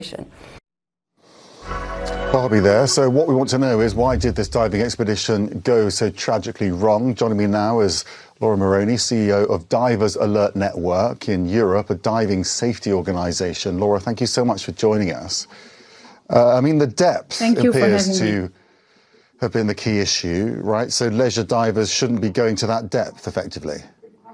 Barbie there. So what we want to know is, why did this diving expedition go so tragically wrong? Joining me now is Laura Moroni, CEO of Divers Alert Network in Europe, a diving safety organisation. Laura, thank you so much for joining us. The depth appears to have been the key issue, right? So leisure divers shouldn't be going to that depth, effectively.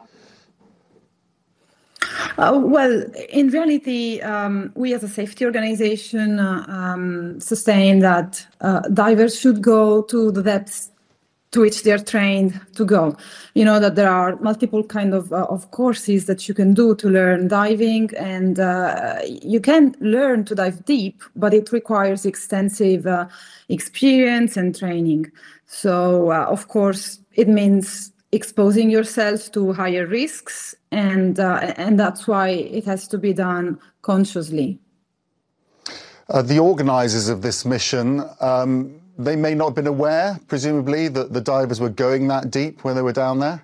Well, in reality, we as a safety organization sustain that divers should go to the depths to which they are trained to go. You know that there are multiple kind of courses that you can do to learn diving, and you can learn to dive deep, but it requires extensive experience and training. So, of course, it means exposing yourself to higher risks, and that's why it has to be done consciously. The organisers of this mission, they may not have been aware, presumably, that the divers were going that deep when they were down there?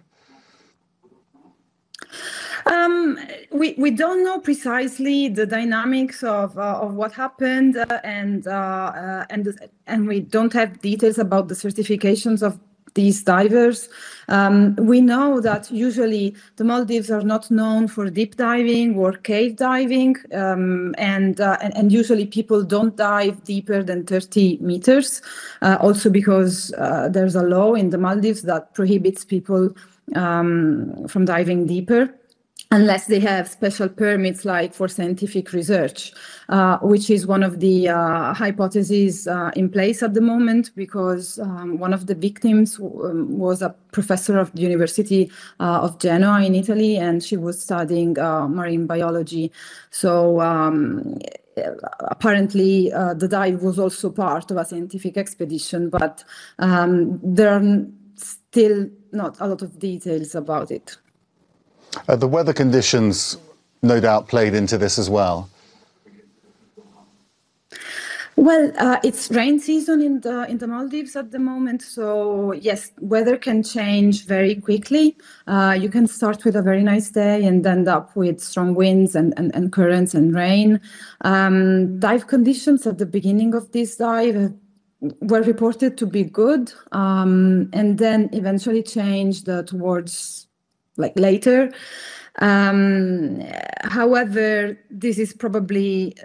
We don't know precisely the dynamics of what happened, and we don't have details about the certifications of these divers. We know that usually the Maldives are not known for deep diving or cave diving, and usually people don't dive deeper than 30 meters, also because there's a law in the Maldives that prohibits people from diving deeper, unless they have special permits, like for scientific research, which is one of the hypotheses in place at the moment, because one of the victims was a professor of the University of Genoa in Italy, and she was studying marine biology. So apparently the dive was also part of a scientific expedition, but there are still not a lot of details about it. The weather conditions, no doubt, played into this as well. Well, it's rain season in the Maldives at the moment, so yes, weather can change very quickly. You can start with a very nice day and end up with strong winds and currents and rain. Dive conditions at the beginning of this dive were reported to be good, and then eventually changed towards later. However, this was probably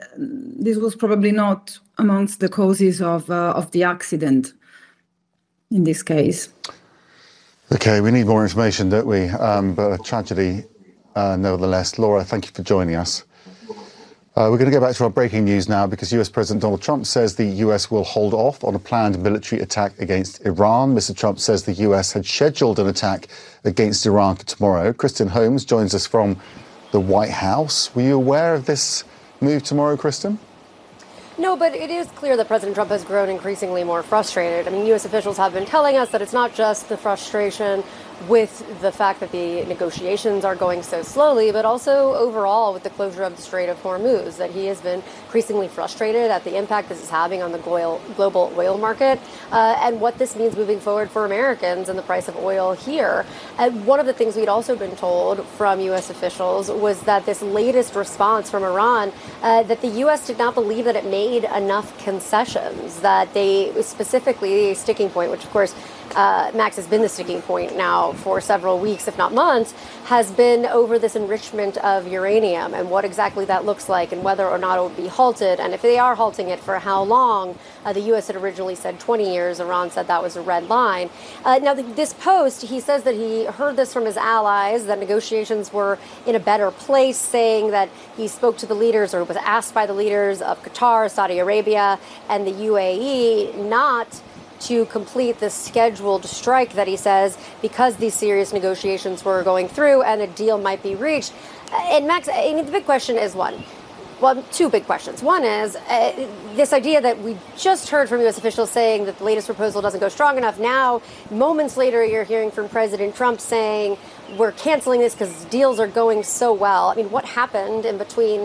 not amongst the causes of the accident in this case. Okay, we need more information, don't we? But a tragedy, nevertheless. Laura, thank you for joining us. We're going to go back to our breaking news now, because US President Donald Trump says the US will hold off on a planned military attack against Iran. Mr. Trump says the US had scheduled an attack against Iran for tomorrow. Kristen Holmes joins us from the White House. Were you aware of this move tomorrow, Kristen? No, but it is clear that President Trump has grown increasingly more frustrated. I mean, U.S. officials have been telling us that it's not just the frustration with the fact that the negotiations are going so slowly, but also overall with the closure of the Strait of Hormuz, that he has been increasingly frustrated at the impact this is having on the global oil market, and what this means moving forward for Americans and the price of oil here. And one of the things we'd also been told from U.S. officials was that this latest response from Iran, that the U.S. did not believe that it made enough concessions, that they specifically, a sticking point, which of course Max has been the sticking point now for several weeks, if not months, has been over this enrichment of uranium and what exactly that looks like and whether or not it will be halted. And if they are halting it, for how long? The U.S. had originally said 20 years. Iran said that was a red line. Now, this post, he says that he heard this from his allies, that negotiations were in a better place, saying that he spoke to the leaders or was asked by the leaders of Qatar, Saudi Arabia, and the UAE not to complete the scheduled strike that he says, because these serious negotiations were going through and a deal might be reached. And Max, I mean, the big question is two big questions. One is this idea that we just heard from U.S. officials saying that the latest proposal doesn't go strong enough. Now, moments later, you're hearing from President Trump saying we're canceling this because deals are going so well. I mean, what happened in between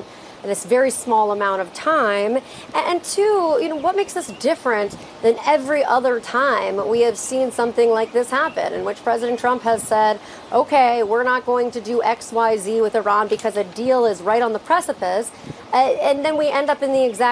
in this very small amount of time? And two, what makes this different than every other time we have seen something like this happen, in which President Trump has said, okay, we're not going to do X, Y, Z with Iran because a deal is right on the precipice, and then we end up in the exact